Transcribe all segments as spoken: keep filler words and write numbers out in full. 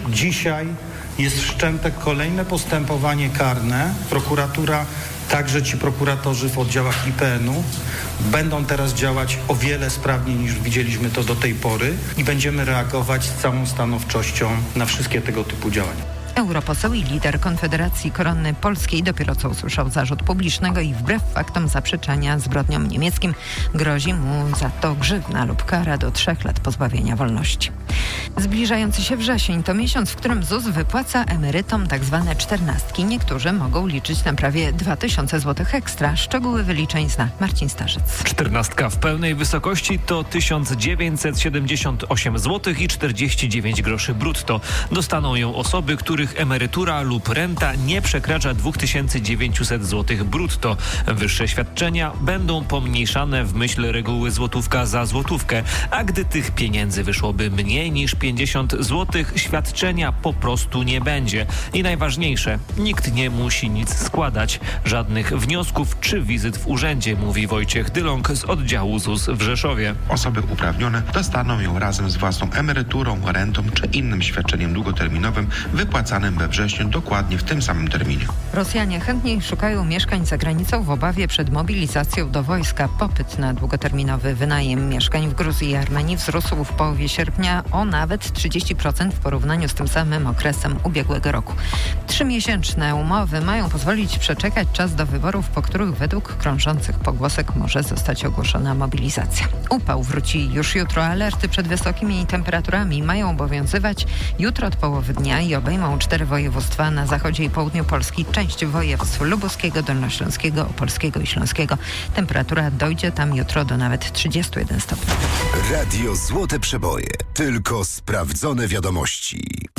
Dzisiaj jest wszczęte kolejne postępowanie karne. Prokuratura, także ci prokuratorzy w oddziałach I P N u będą teraz działać o wiele sprawniej niż widzieliśmy to do tej pory i będziemy reagować z całą stanowczością na wszystkie tego typu działania. Europoseł i lider Konfederacji Korony Polskiej dopiero co usłyszał zarzut publicznego i wbrew faktom zaprzeczania zbrodniom niemieckim grozi mu za to grzywna lub kara do trzech lat pozbawienia wolności. Zbliżający się wrzesień to miesiąc, w którym Z U S wypłaca emerytom tak zwane czternastki. Niektórzy mogą liczyć na prawie dwa tysiące złotych ekstra. Szczegóły wyliczeń zna Marcin Starzec. Czternastka w pełnej wysokości to tysiąc dziewięćset siedemdziesiąt osiem złotych i czterdzieści dziewięć groszy brutto. Dostaną ją osoby, których emerytura lub renta nie przekracza dwa tysiące dziewięćset złotych brutto. Wyższe świadczenia będą pomniejszane w myśl reguły złotówka za złotówkę, a gdy tych pieniędzy wyszłoby mniej niż pięćdziesiąt złotych, świadczenia po prostu nie będzie. I najważniejsze, nikt nie musi nic składać, żadnych wniosków czy wizyt w urzędzie, mówi Wojciech Dyląg z oddziału Z U S w Rzeszowie. Osoby uprawnione dostaną ją razem z własną emeryturą, rentą czy innym świadczeniem długoterminowym wypłacanym we wrześniu dokładnie w tym samym terminie. Rosjanie chętniej szukają mieszkań za granicą w obawie przed mobilizacją do wojska. Popyt na długoterminowy wynajem mieszkań w Gruzji i Armenii wzrósł w połowie sierpnia o nawet trzydzieści procent w porównaniu z tym samym okresem ubiegłego roku. Trzymiesięczne umowy mają pozwolić przeczekać czas do wyborów, po których według krążących pogłosek może zostać ogłoszona mobilizacja. Upał wróci już jutro. Alerty przed wysokimi temperaturami mają obowiązywać jutro od połowy dnia i obejmą cztery województwa na zachodzie i południu Polski, część województw lubuskiego, dolnośląskiego, opolskiego i śląskiego. Temperatura dojdzie tam jutro do nawet trzydziestu jeden stopni. Radio Złote Przeboje. Tylko sprawdzone wiadomości.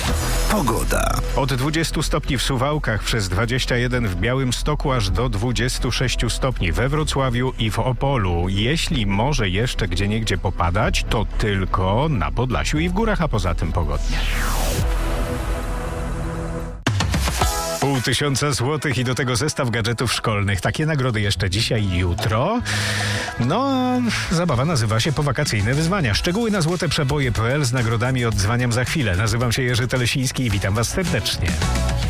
Pogoda. Od dwudziestu stopni w Suwałkach, przez dwadzieścia jeden w Białymstoku, aż do dwudziestu sześciu stopni we Wrocławiu i w Opolu. Jeśli może jeszcze gdzieniegdzie popadać, to tylko na Podlasiu i w górach, a poza tym pogodnie. Pół tysiąca złotych i do tego zestaw gadżetów szkolnych. Takie nagrody jeszcze dzisiaj i jutro. No, zabawa nazywa się Powakacyjne Wyzwania. Szczegóły na złoteprzeboje kropka p l. Z nagrodami odzwaniam za chwilę. Nazywam się Jerzy Telesiński i witam Was serdecznie.